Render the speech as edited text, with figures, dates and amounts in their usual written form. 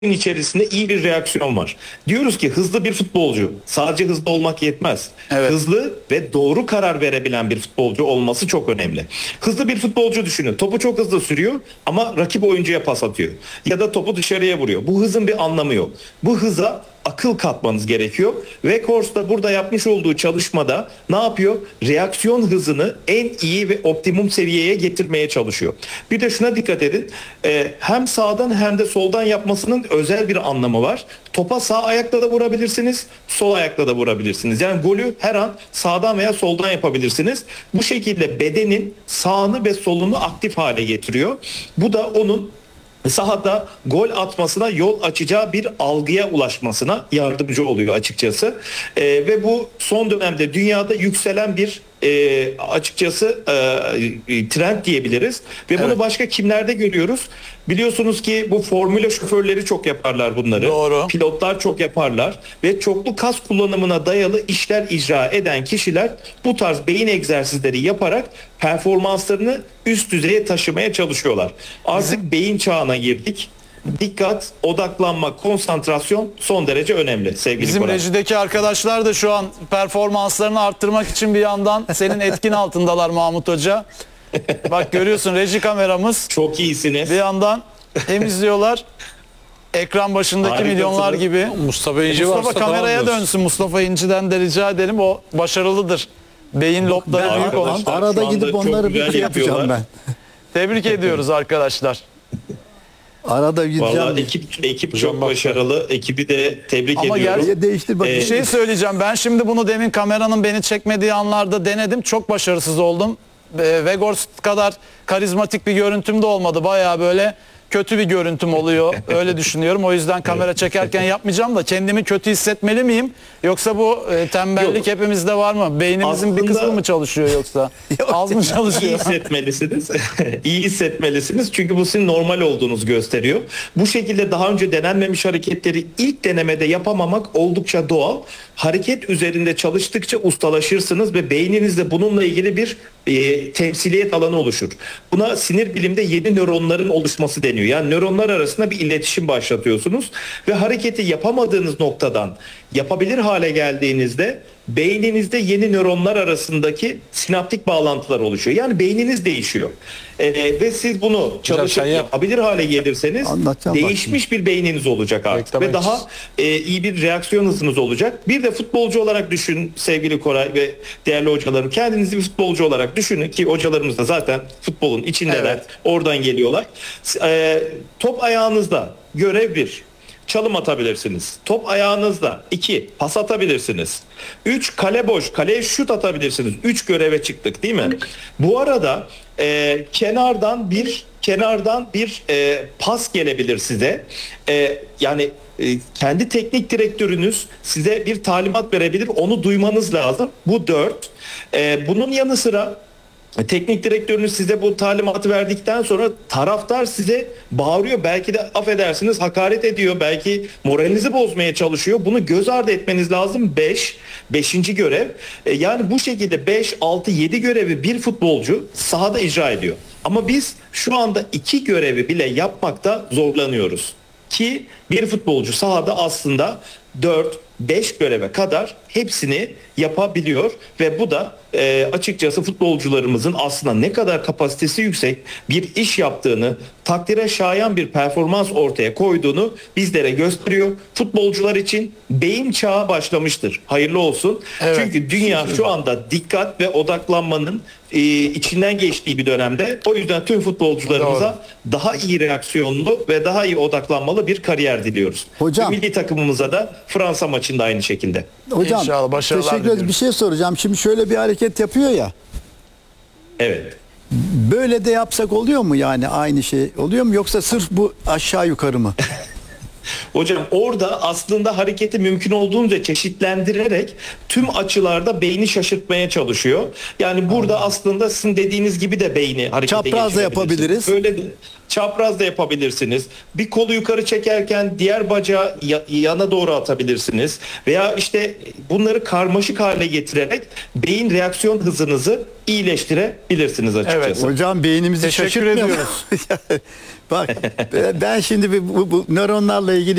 içerisinde iyi bir reaksiyon var. Diyoruz ki hızlı bir futbolcu, sadece hızlı olmak yetmez. Evet. Hızlı ve doğru karar verebilen bir futbolcu olması çok önemli. Hızlı bir futbolcu düşünün. Topu çok hızlı sürüyor ama rakip oyuncuya pas atıyor. Ya da topu dışarıya vuruyor. Bu hızın bir anlamı yok. Bu hıza akıl katmanız gerekiyor. Weghorst da burada yapmış olduğu çalışmada ne yapıyor? Reaksiyon hızını en iyi ve optimum seviyeye getirmeye çalışıyor. Bir de şuna dikkat edin. Hem sağdan hem de soldan yapmasının özel bir anlamı var. Topa sağ ayakla da vurabilirsiniz, sol ayakla da vurabilirsiniz. Yani golü her an sağdan veya soldan yapabilirsiniz. Bu şekilde bedenin sağını ve solunu aktif hale getiriyor. Bu da onun sahada gol atmasına yol açacağı bir algıya ulaşmasına yardımcı oluyor açıkçası. Ve bu son dönemde dünyada yükselen bir açıkçası trend diyebiliriz. Ve bunu başka kimlerde görüyoruz? Biliyorsunuz ki bu formüle şoförleri çok yaparlar bunları. Doğru. Pilotlar çok yaparlar ve çoklu kas kullanımına dayalı işler icra eden kişiler bu tarz beyin egzersizleri yaparak performanslarını üst düzeye taşımaya çalışıyorlar. Artık beyin çağına girdik. Dikkat, odaklanma, konsantrasyon son derece önemli sevgili Bizim Koray. rejideki arkadaşlar da şu an performanslarını arttırmak için bir yandan senin etkin altındalar Mahmut Hoca. Bak görüyorsun reji kameramız Çok iyisiniz. bir yandan hem izliyorlar ekran başındaki Harikasınız. milyonlar gibi. Mustafa İnci Mustafa varsa kameraya tamamdır. dönsün. Mustafa İnci'den de rica edelim. O başarılıdır. Beyin lobları Ben büyük olan. Arkadaşlar, şu arada anda gidip çok onları güzel bir şey yapacağım yapıyorlar. ben. Tebrik ediyoruz arkadaşlar. Arada gideceğim. Vallahi ekip çok başarılı. Ekibi de tebrik Ama ediyorum. Ya değiştir bakayım. Bir şey söyleyeceğim. Ben şimdi bunu demin kameranın beni çekmediği anlarda denedim. Çok başarısız oldum. Weghorst kadar karizmatik bir görüntüm de olmadı. Bayağı böyle kötü bir görüntüm oluyor. Öyle düşünüyorum. O yüzden kamera çekerken yapmayacağım da kendimi kötü hissetmeli miyim? Yoksa bu tembellik Yok. hepimizde var mı? Beynimizin bir Aslında- kısmı mı çalışıyor yoksa? Az mı İyi çalışıyor? hissetmelisiniz. İyi hissetmelisiniz. Çünkü bu sizin normal olduğunuzu gösteriyor. Bu şekilde daha önce denenmemiş hareketleri ilk denemede yapamamak oldukça doğal. Hareket üzerinde çalıştıkça ustalaşırsınız ve beyninizde bununla ilgili bir temsiliyet alanı oluşur. Buna sinir bilimde yeni nöronların oluşması deniyor. Yani nöronlar arasında bir iletişim başlatıyorsunuz ve hareketi yapamadığınız noktadan yapabilir hale geldiğinizde beyninizde yeni nöronlar arasındaki sinaptik bağlantılar oluşuyor. Yani beyniniz değişiyor. Ve siz bunu çalışıp sen yap. yapabilir hale gelirseniz Anlatacağım değişmiş bir beyniniz olacak artık. Beklemek Ve daha iyi bir reaksiyon hızınız olacak. Bir de futbolcu olarak düşün sevgili Koray ve değerli hocalarım. Kendinizi bir futbolcu olarak düşünün ki hocalarımız da zaten futbolun içindeler. Evet. Oradan geliyorlar. Top ayağınızda görev bir. Çalım atabilirsiniz. Top ayağınızda. 2. Pas atabilirsiniz. 3. Kale boş. Kaleye şut atabilirsiniz. 3 göreve çıktık değil mi? Bu arada kenardan bir pas gelebilir size. Yani kendi teknik direktörünüz size bir talimat verebilir. Onu duymanız lazım. Bu 4. Bunun yanı sıra teknik direktörünüz size bu talimatı verdikten sonra taraftar size bağırıyor. Belki de affedersiniz hakaret ediyor. Belki moralinizi bozmaya çalışıyor. Bunu göz ardı etmeniz lazım. 5. görev. Yani bu şekilde 5, 6, 7 görevi bir futbolcu sahada icra ediyor. Ama biz şu anda 2 görevi bile yapmakta zorlanıyoruz. Ki bir futbolcu sahada aslında 4, 5 göreve kadar hepsini yapabiliyor ve bu da açıkçası futbolcularımızın aslında ne kadar kapasitesi yüksek bir iş yaptığını, takdire şayan bir performans ortaya koyduğunu bizlere gösteriyor. Futbolcular için beyin çağı başlamıştır. Hayırlı olsun. Evet. Çünkü dünya şu anda dikkat ve odaklanmanın içinden geçtiği bir dönemde. O yüzden tüm futbolcularımıza daha iyi reaksiyonlu ve daha iyi odaklanmalı bir kariyer diliyoruz. Hocam. Ve milli takımımıza da Fransa maçında aynı şekilde. Hocam İnşallah başarılar teşekkür ederim. diliyorum. Bir şey soracağım. Şimdi şöyle bir hareket yapıyor ya. Evet. Böyle de yapsak oluyor mu yani aynı şey oluyor mu yoksa sırf bu aşağı yukarı mı? Hocam orada aslında hareketi mümkün olduğunca çeşitlendirerek tüm açılarda beyni şaşırtmaya çalışıyor. Yani burada aslında sizin dediğiniz gibi de beyni harekete Çapraz da geçirebilirsiniz. yapabiliriz. Böyle de, çapraz da yapabilirsiniz. Bir kolu yukarı çekerken diğer bacağı yana doğru atabilirsiniz. Veya işte bunları karmaşık hale getirerek beyin reaksiyon hızınızı iyileştirebilirsiniz açıkçası. Hocam beynimizi Teşekkür şaşırtmıyor mu? ediyoruz. Bak ben şimdi bu nöronlarla ilgili